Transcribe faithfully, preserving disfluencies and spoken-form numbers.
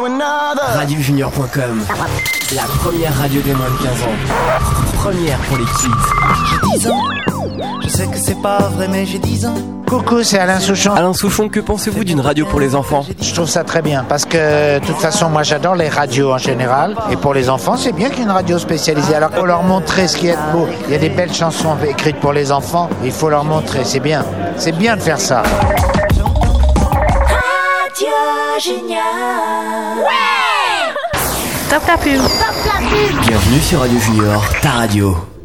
radio junior point com, la première radio des moins de quinze ans. Première pour les kids. J'ai dix ans, je sais que c'est pas vrai mais j'ai dix ans. Coucou, c'est Alain Souchon. Alain Souchon, que pensez-vous d'une radio pour les enfants ? Je trouve ça très bien parce que de toute façon moi j'adore les radios en général et pour les enfants c'est bien qu'il y ait une radio spécialisée. Alors il faut leur montrer ce qui est beau. Il y a des belles chansons écrites pour les enfants, il faut leur montrer, c'est bien. C'est bien de faire ça. Radio Junior. Ouais. Top la pub. Top la pub. Bienvenue sur Radio Junior, ta radio.